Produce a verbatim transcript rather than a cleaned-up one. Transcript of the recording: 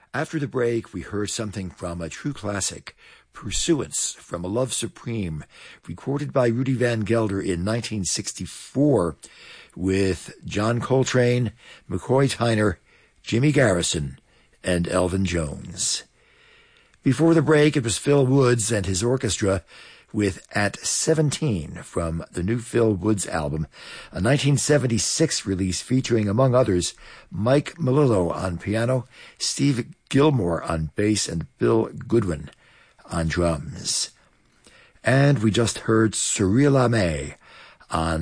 After the break, we heard something from a true classic, Pursuance from A Love Supreme, recorded by Rudy Van Gelder in nineteen sixty-four with John Coltrane, McCoy Tyner, Jimmy Garrison, and Elvin Jones. Before the break, it was Phil Woods and his orchestra with At seventeen from the new Phil Woods album, a nineteen seventy-six release featuring, among others, Mike Melillo on piano, Steve Gilmore on bass, and Bill Goodwin on drums. And we just heard Cyril May on